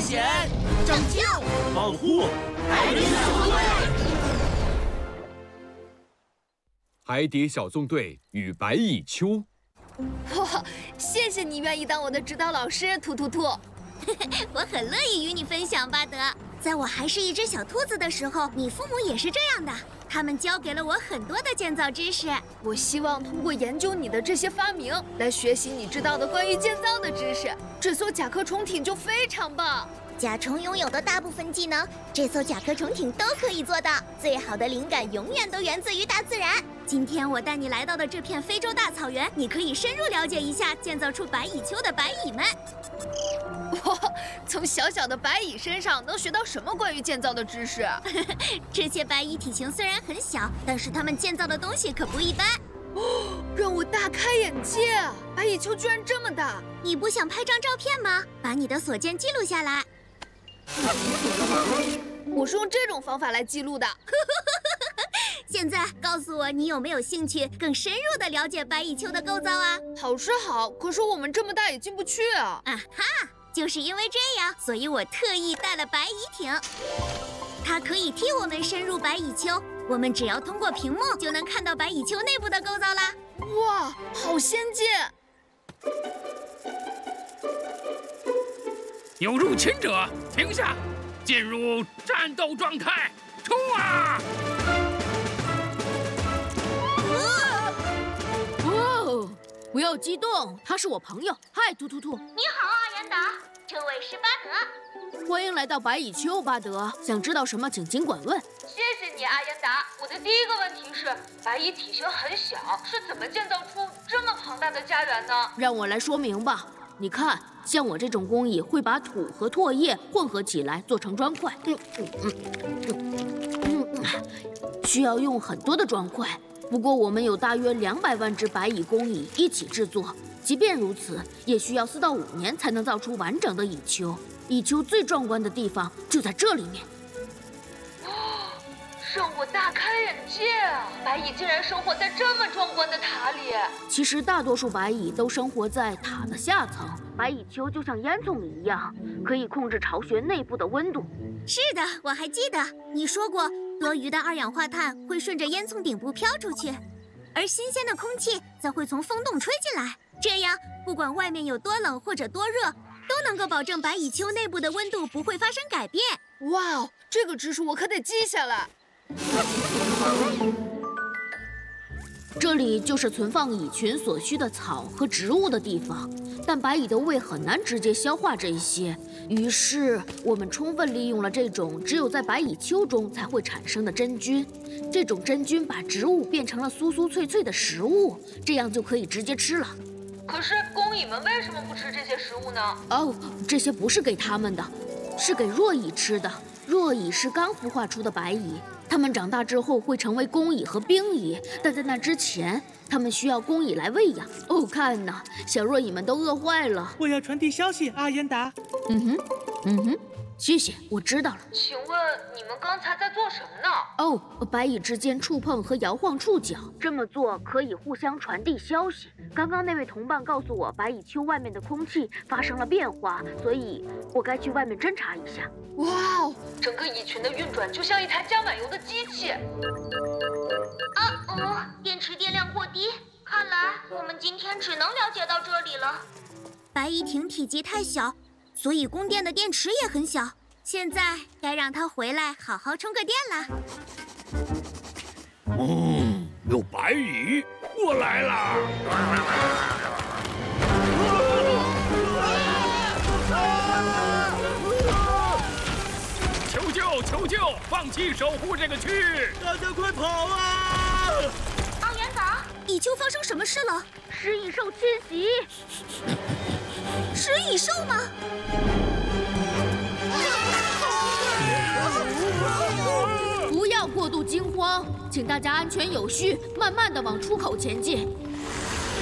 险、 拯救、 保护海底小纵队。 海底小纵队与白蚁丘。 哇，谢谢你愿意当我的指导老师，兔兔兔。 我很乐意与你分享，巴德。在我还是一只小兔子的时候，你父母也是这样的。他们教给了我很多的建造知识。 我希望通过研究你的这些发明，来学习你知道的关于建造的知识。这艘甲壳虫艇就非常棒。 甲虫拥有的大部分技能，这艘甲壳虫艇都可以做到。最好的灵感永远都源自于大自然。今天我带你来到的这片非洲大草原，你可以深入了解一下建造出白蚁丘的白蚁们。 哇，从小小的白蚁身上能学到什么关于建造的知识？ 这些白蚁体型虽然很小，但是它们建造的东西可不一般。 哦，让我大开眼界啊！白蚁丘居然这么大！ 你不想拍张照片吗？把你的所见记录下来。 我是用这种方法来记录的。 现在告诉我，你有没有兴趣更深入地了解白蚁丘的构造啊？ 好是好，可是我们这么大也进不去啊！ 啊哈，就是因为这样，所以我特意带了白蚁艇，它可以替我们深入白蚁丘。我们只要通过屏幕就能看到白蚁丘内部的构造啦！ 哇，好先进！ 有入侵者，停下，进入战斗状态，冲啊！ 哦，不要激动，他是我朋友。嗨，突突突！ 你好，阿yan达，这位是巴德。 欢迎来到白蚁丘，巴德。想知道什么，请尽管问。 谢谢你，阿yan达。我的第一个问题是，白蚁体型很小，是怎么建造出这么庞大的家园呢？ 让我来说明吧。你看，像我这种工蚁会把土和唾液混合起来做成砖块，需要用很多的砖块。不过我们有大约200万只白蚁工蚁一起制作，即便如此，也需要4到5年才能造出完整的蚁丘。蚁丘最壮观的地方就在这里面。 让我大开眼界啊！白蚁竟然生活在这么壮观的塔里。 其实大多数白蚁都生活在塔的下层。白蚁丘就像烟囱一样，可以控制巢穴内部的温度。 是的，我还记得你说过，多余的二氧化碳会顺着烟囱顶部飘出去，而新鲜的空气则会从风洞吹进来。这样，不管外面有多冷或者多热，都能够保证白蚁丘内部的温度不会发生改变。 哇哦，这个知识我可得记下来。 这里就是存放蚁群所需的草和植物的地方，但白蚁的胃很难直接消化这些，于是我们充分利用了这种只有在白蚁丘中才会产生的真菌。这种真菌把植物变成了酥酥脆脆的食物，这样就可以直接吃了。 可是工蚁们为什么不吃这些食物呢？ 哦，这些不是给它们的，是给弱蚁吃的。弱蚁是刚孵化出的白蚁，它们长大之后会成为工蚁和兵蚁，但在那之前，它们需要工蚁来喂养。哦，看呐，小弱蚁们都饿坏了。 我要传递消息，阿yan达。 谢谢，我知道了。 请问你们刚才在做什么呢？ 哦，白蚁之间触碰和摇晃触角，这么做可以互相传递消息。刚刚那位同伴告诉我，白蚁丘外面的空气发生了变化，所以我该去外面侦查一下。 哇哦， 整个蚁群的运转就像一台加满油的机器。 电池电量过低，看来我们今天只能了解到这里了。白蚁艇体积太小，所以供电的电池也很小。现在该让它回来好好充个电啦。 有白蚁，我来啦！求救！求救！放弃守护这个区域！ 大家快跑啊！ 阿yan达，蚁丘发生什么事了？ 食蚁兽侵袭。 食蚁兽吗？ 不要过度惊慌，请大家安全有序，慢慢地往出口前进。